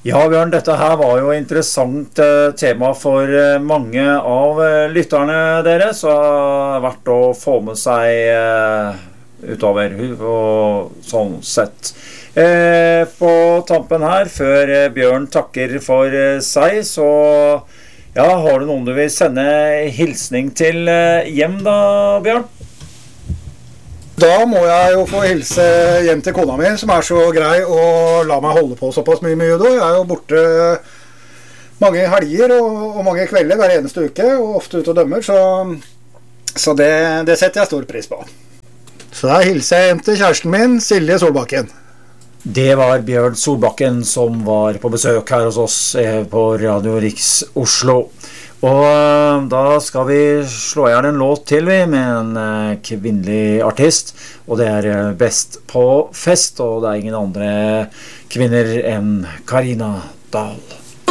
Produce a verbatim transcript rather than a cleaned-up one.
Ja, Bjørn, dette her var jo interessant eh, tema for eh, mange av eh, lytterne dere, så det er verdt å få med seg eh, utover og sånn sett. Eh, på tampen her, før eh, Bjørn takker for eh, seg, så ja, har du noen du vil sende hilsning til eh, hjem da, Bjørn? Da må jeg jo få hilse hjem til kona mi, som er så grei å la meg holde på såpass mye med judo. Jeg er jo borte mange helger og, og mange kvelder hver eneste uke, og ofte ute og dømmer, så, så det, det setter jeg stor pris på. Så da hilser jeg hjem til kjæresten min, Silje Solbakken. Det var Bjørn Solbakken som var på besøk her hos oss på Radio Riks Oslo. Og da skal vi slå gjerne en låt til vi med en kvinnelig artist, og det er Best på fest, og det er ingen andre kvinner enn Karina Dahl.